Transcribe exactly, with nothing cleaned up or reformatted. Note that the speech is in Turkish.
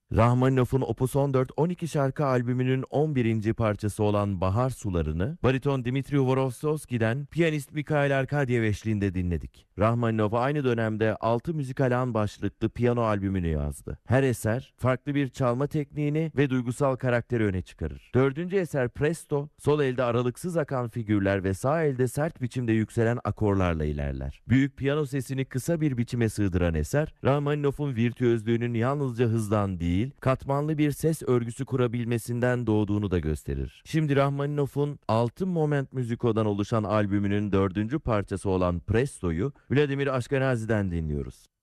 Rahmaninov'un Opus on dört on iki şarkı albümünün on birinci parçası olan Bahar Suları'nı bariton Dimitri Vorosovski'den piyanist Mikhail Arkadyev eşliğinde dinledik. Rahmaninov aynı dönemde altı müzikal an başlıklı piyano albümünü yazdı. Her eser farklı bir çalma tekniğini ve duygusal karakteri öne çıkarır. Dördüncü eser Presto, sol elde aralıksız akan figürler ve sağ elde sert biçimde yükselen akorlarla ilerler. Büyük piyano sesini kısa bir biçime sığdıran eser, Rahmaninov'un virtüözlüğünün yalnızca hızdan değil, katmanlı bir ses örgüsü kurabilmesinden doğduğunu da gösterir. Şimdi Rahmaninov'un altı Moment Musico'dan oluşan albümünün dördüncü parçası olan Presto'yu Vladimir Ashkenazy'den dinliyoruz.